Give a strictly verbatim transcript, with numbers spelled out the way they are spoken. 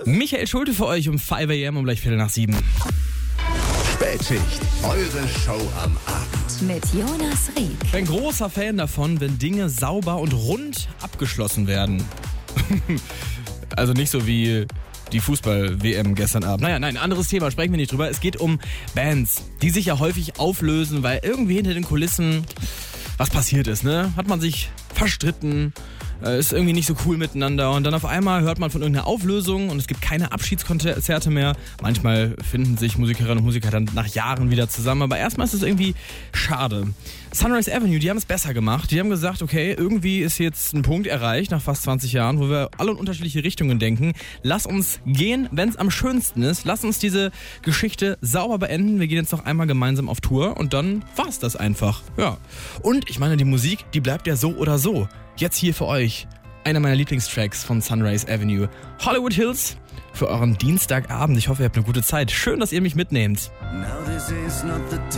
Michael Schulte für euch um fünf a m um gleich Viertel nach sieben. Spätschicht, eure Show am Abend. Mit Jonas Rieck. Ich bin großer Fan davon, wenn Dinge sauber und rund abgeschlossen werden. Also nicht so wie die Fußball-W M gestern Abend. Naja, nein, anderes Thema, sprechen wir nicht drüber. Es geht um Bands, die sich ja häufig auflösen, weil irgendwie hinter den Kulissen was passiert ist, ne? Hat man sich verstritten, ist irgendwie nicht so cool miteinander und dann auf einmal hört man von irgendeiner Auflösung und es gibt keine Abschiedskonzerte mehr. Manchmal finden sich Musikerinnen und Musiker dann nach Jahren wieder zusammen, aber erstmal ist es irgendwie schade. Sunrise Avenue, die haben es besser gemacht. Die haben gesagt, okay, irgendwie ist jetzt ein Punkt erreicht nach fast zwanzig Jahren, wo wir alle in unterschiedliche Richtungen denken. Lass uns gehen, wenn es am schönsten ist. Lass uns diese Geschichte sauber beenden. Wir gehen jetzt noch einmal gemeinsam auf Tour und dann war's das einfach. Ja. Und ich meine, die Musik, die bleibt ja so oder so. Jetzt hier für euch einer meiner Lieblingstracks von Sunrise Avenue. Hollywood Hills für euren Dienstagabend. Ich hoffe, ihr habt eine gute Zeit. Schön, dass ihr mich mitnehmt. Now this is not the